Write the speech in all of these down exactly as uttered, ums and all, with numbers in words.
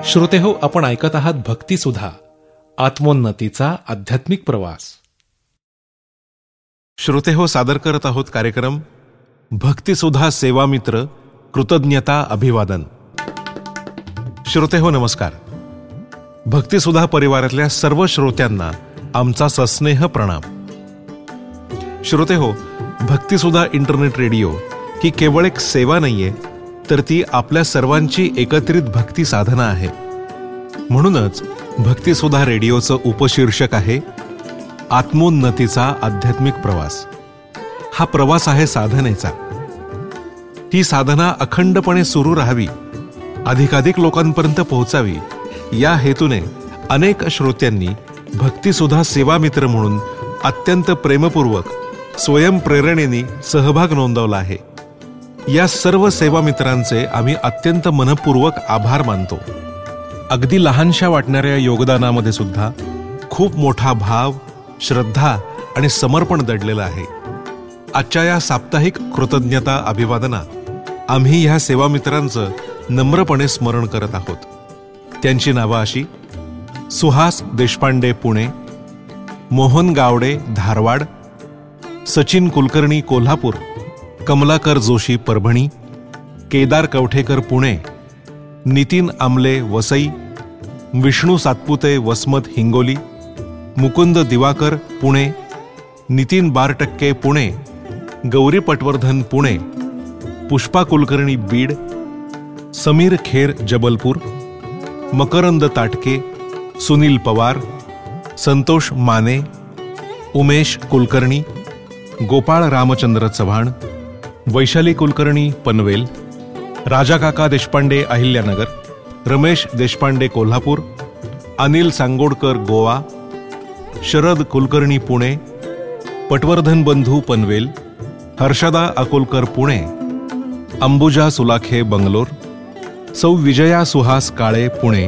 श्रोतेहो, आपण ऐकत आहात भक्तिसुधा, आत्मोन्नतीचा आध्यात्मिक प्रवास. श्रोतेहो, सादर करत आहोत कार्यक्रम भक्तिसुधा सेवामित्र कृतज्ञता अभिवादन. श्रोतेहो नमस्कार. भक्तिसुधा परिवारातल्या सर्व श्रोत्यांना आमचा सस्नेह प्रणाम. श्रोतेहो, भक्तिसुधा इंटरनेट रेडिओ ही केवळ एक सेवा नाहीये, तर ती आपल्या सर्वांची एकत्रित भक्ती साधना आहे. म्हणूनच भक्तिसुधा रेडिओचं उपशीर्षक आहे आत्मोन्नतीचा आध्यात्मिक प्रवास. हा प्रवास आहे साधनेचा. ही साधना अखंडपणे सुरू राहावी, अधिकाधिक लोकांपर्यंत पोहोचावी, या हेतूने अनेक श्रोत्यांनी भक्तिसुधा सेवामित्र म्हणून अत्यंत प्रेमपूर्वक स्वयंप्रेरणेने सहभाग नोंदवला आहे. या सर्व सेवामित्रांचे आम्ही अत्यंत मनपूर्वक आभार मानतो. अगदी लहानशा वाटणाऱ्या योगदानामध्ये सुद्धा खूप मोठा भाव, श्रद्धा आणि समर्पण दडलेलं आहे. आजच्या या साप्ताहिक कृतज्ञता अभिवादनात आम्ही ह्या सेवामित्रांचं नम्रपणे स्मरण करत आहोत. त्यांची नावं अशी: सुहास देशपांडे पुणे, मोहन गावडे धारवाड, सचिन कुलकर्णी कोल्हापूर, कमलाकर जोशी परभणी, केदार कवठेकर पुणे, नितीन आमले वसई, विष्णू सातपुते वसमत हिंगोली, मुकुंद दिवाकर पुणे, नितीन बारटक्के पुणे, गौरी पटवर्धन पुणे, पुष्पा कुलकर्णी बीड, समीर खेर जबलपूर, मकरंद ताटके, सुनील पवार, संतोष माने, उमेश कुलकर्णी, गोपाळ रामचंद्र चव्हाण, वैशाली कुलकर्णी पनवेल, राजाकाका देशपांडे अहिल्यानगर, रमेश देशपांडे कोल्हापूर, अनिल सांगोडकर गोवा, शरद कुलकर्णी पुणे, पटवर्धन बंधू पनवेल, हर्षदा अकोलकर पुणे, अंबुजा सुलाखे बंगलोर, सौ विजया सुहास काळे पुणे,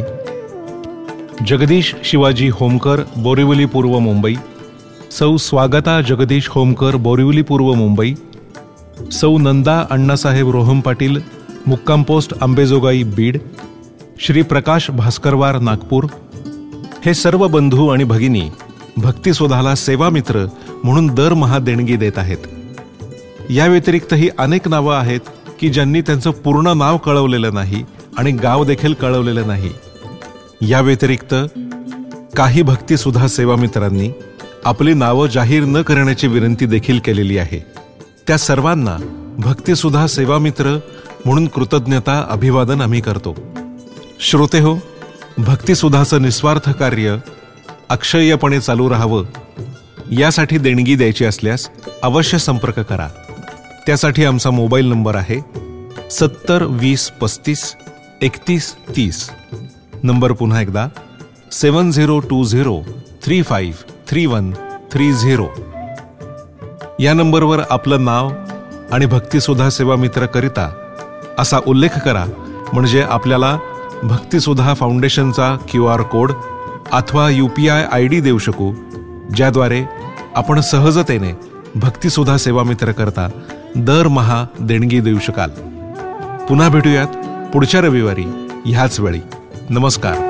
जगदीश शिवाजी होमकर बोरिवली पूर्व मुंबई, सौ स्वागता जगदीश होमकर बोरिवली पूर्व मुंबई, सौ नंदा अण्णासाहेब रोहम पाटील मुक्काम पोस्ट अंबेजोगाई बीड, श्री प्रकाश भास्करवार नागपूर. हे सर्व बंधू आणि भगिनी भक्तिसुधाला सेवामित्र म्हणून दरमहा देणगी देत आहेत. या व्यतिरिक्तही अनेक नावं आहेत की ज्यांनी त्यांचं पूर्ण नाव कळवलेलं नाही आणि गाव देखील कळवलेलं नाही. या व्यतिरिक्त काही भक्तिसुधा सेवामित्रांनी आपली नावं जाहीर न करण्याची विनंती देखील केलेली आहे. त्या सर्वांना भक्तिसुधा सेवामित्र म्हणून कृतज्ञता अभिवादन आम्ही करतो. श्रोतेहो, भक्तिसुधाचं निस्वार्थ कार्य अक्षय्यपणे चालू राहावं, यासाठी देणगी द्यायची असल्यास अवश्य संपर्क करा. त्यासाठी आमचा मोबाईल नंबर आहे सत्तर वीस पस्तीस एकतीस तीस. नंबर पुन्हा एकदा सेवन zero to zero three five three one three zero. या नंबरवर आपलं नाव आणि भक्तिसुधा सेवामित्र करिता असा उल्लेख करा, म्हणजे आपल्याला भक्तिसुधा फाउंडेशनचा क्यू आर कोड अथवा U P I I D देऊ शकू, ज्याद्वारे आपण सहजतेने भक्तिसुधा सेवामित्र करता दरमहा देणगी देऊ शकाल. पुन्हा भेटूयात पुढच्या रविवारी ह्याच वेळी. नमस्कार.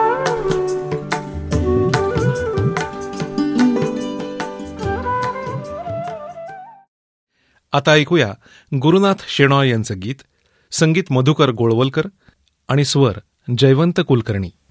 आता ऐकूया गुरुनाथ शेणॉय यांचं गीत. संगीत मधुकर गोळवलकर आणि स्वर जयवंत कुलकर्णी.